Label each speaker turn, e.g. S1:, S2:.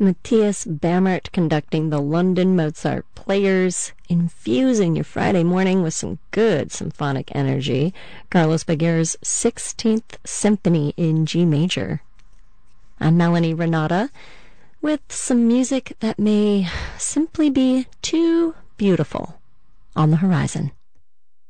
S1: Matthias Bammert conducting the London Mozart Players, infusing your Friday morning with some good symphonic energy. Carlos Baguer's 16th Symphony in G major. I'm Melanie Renata with some music that may simply be too beautiful on the horizon.